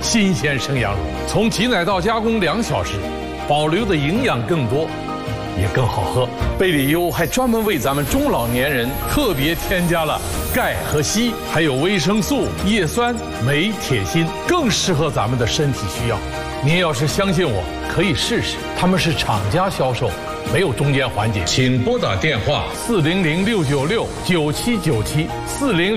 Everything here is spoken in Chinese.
新鲜生羊乳，从挤奶到加工2小时，保留的营养更多，也更好喝。贝里优还专门为咱们中老年人特别添加了钙和硒，还有维生素、叶酸、镁、铁、锌，更适合咱们的身体需要。您要是相信我，可以试试。他们是厂家销售，没有中间环节。请拨打电话400-696-9797，40。